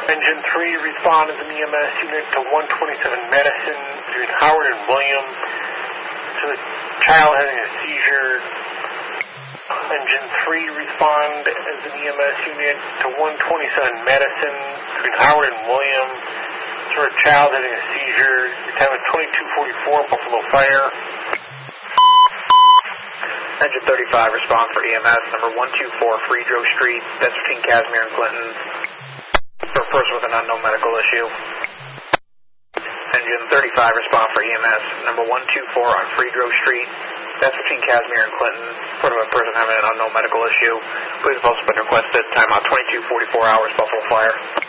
Engine 3, respond as an EMS unit to 127 Medicine between Howard and William. So the child having a seizure. Engine 3, respond as an EMS unit to 127 Medicine between Howard and William. So a child having a seizure. Your time is 22:44, Buffalo Fire. Engine 35, respond for EMS, number 124 Friedrich Street, that's between Casimir and Clinton, for a person with an unknown medical issue. Engine 35, respond for EMS, number 124 on Friedrich Street, that's between Casimir and Clinton, for a person having an unknown medical issue. Please have also been requested, timeout 22:44 hours, Buffalo Fire.